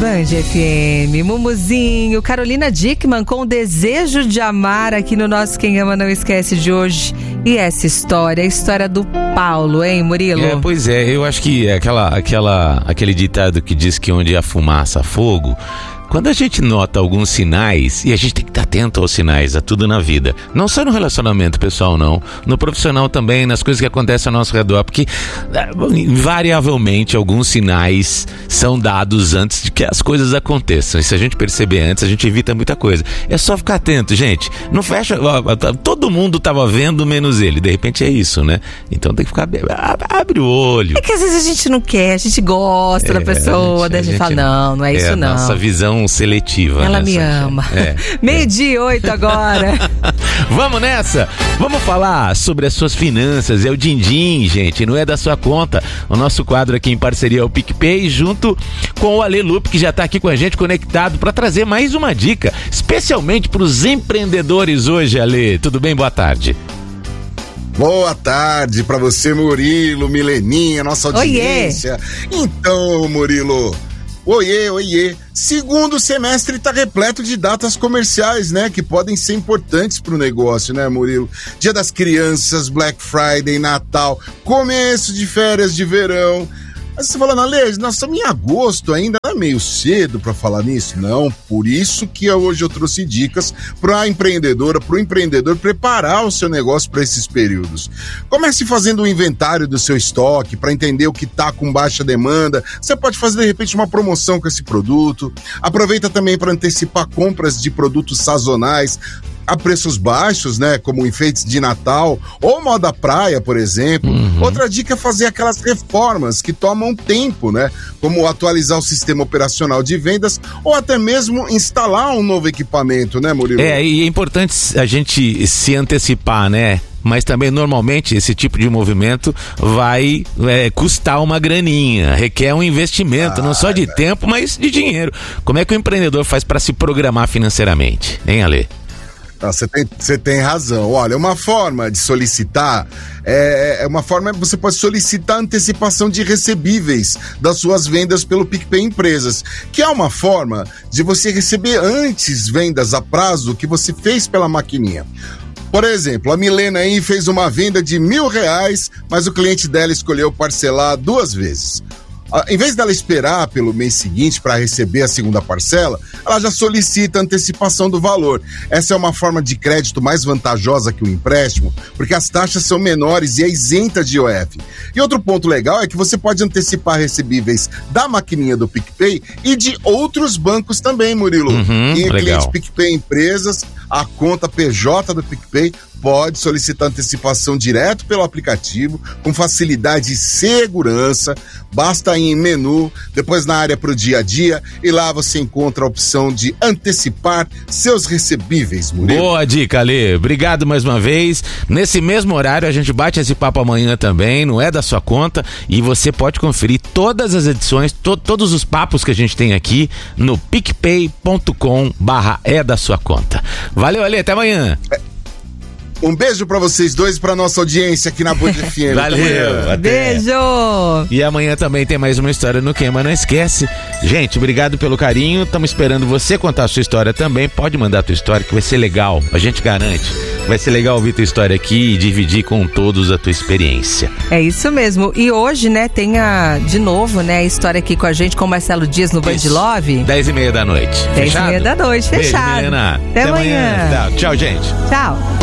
Band FM, Mumuzinho, Carolina Dickmann com o Desejo de Amar aqui no nosso Quem Ama Não Esquece de hoje. E essa história, a história do Paulo, hein, Murilo? Pois é, eu acho que aquele ditado que diz que onde há fumaça há fogo. Quando a gente nota alguns sinais, e a gente tem que estar atento aos sinais, a tudo na vida, não só no relacionamento pessoal não, no profissional também, nas coisas que acontecem ao nosso redor, porque invariavelmente alguns sinais são dados antes de que as coisas aconteçam, e se a gente perceber antes, a gente evita muita coisa. É só ficar atento, gente, não fecha, todo mundo estava vendo menos ele, de repente é isso, né? Então tem que ficar, abre o olho. É que às vezes a gente não quer, a gente gosta da pessoa, daí a gente fala, não é isso não. Nossa visão seletiva. Ela me ama. 12:08 agora. Vamos nessa? Vamos falar sobre as suas finanças. É o Din-Din, gente, não é da sua conta. O nosso quadro aqui em parceria é o PicPay, junto com o Ale Lupe, que já está aqui com a gente conectado para trazer mais uma dica, especialmente para os empreendedores hoje, Ale. Tudo bem? Boa tarde. Boa tarde para você, Murilo, Mileninha, nossa audiência. Oiê. Então, Murilo, oiê. Segundo semestre está repleto de datas comerciais, né? Que podem ser importantes para o negócio, né, Murilo? Dia das Crianças, Black Friday, Natal, começo de férias de verão. Mas você falando, Ale, nós estamos em agosto ainda, não é meio cedo para falar nisso? Não, por isso que hoje eu trouxe dicas para a empreendedora, para o empreendedor preparar o seu negócio para esses períodos. Comece fazendo um inventário do seu estoque para entender o que está com baixa demanda. Você pode fazer de repente uma promoção com esse produto. Aproveita também para antecipar compras de produtos sazonais a preços baixos, né, como enfeites de Natal ou moda praia, por exemplo. Outra dica é fazer aquelas reformas que tomam tempo, né, como atualizar o sistema operacional de vendas ou até mesmo instalar um novo equipamento, né, Murilo? E é importante a gente se antecipar, né? Mas também, normalmente, esse tipo de movimento vai custar uma graninha, requer um investimento, não só de tempo, mas de dinheiro. Como é que o empreendedor faz para se programar financeiramente, hein, Ale? Você tem razão. Olha, uma forma de solicitar você pode solicitar antecipação de recebíveis das suas vendas pelo PicPay Empresas, que é uma forma de você receber antes vendas a prazo que você fez pela maquininha. Por exemplo, a Milena aí fez uma venda de R$1.000, mas o cliente dela escolheu parcelar 2 vezes. Em vez dela esperar pelo mês seguinte para receber a segunda parcela, ela já solicita antecipação do valor. Essa é uma forma de crédito mais vantajosa que o empréstimo, porque as taxas são menores e é isenta de IOF. E outro ponto legal é que você pode antecipar recebíveis da maquininha do PicPay e de outros bancos também, Murilo. E o cliente PicPay Empresas, a conta PJ do PicPay, pode solicitar antecipação direto pelo aplicativo, com facilidade e segurança. Basta ir em menu, depois na área para o dia a dia, e lá você encontra a opção de antecipar seus recebíveis, Murilo. Boa dica, Ale. Obrigado mais uma vez. Nesse mesmo horário, a gente bate esse papo amanhã também, não é da sua conta, e você pode conferir todas as edições, todos os papos que a gente tem aqui no picpay.com/é da sua conta. Valeu, Ale, até amanhã. Um beijo pra vocês dois e pra nossa audiência aqui na Band FM. Valeu, beijo! E amanhã também tem mais uma história no Quem Ama Não Esquece. Gente, obrigado pelo carinho, estamos esperando você contar a sua história também. Pode mandar a tua história que vai ser legal, a gente garante. Vai ser legal ouvir tua história aqui e dividir com todos a tua experiência. É isso mesmo. E hoje, né, tem de novo, né, a história aqui com a gente, com o Marcelo Dias no Band Love. 10:30 da noite. 10:30 da noite, fechado. Beijo, Milena. Até amanhã. Tchau, gente. Tchau.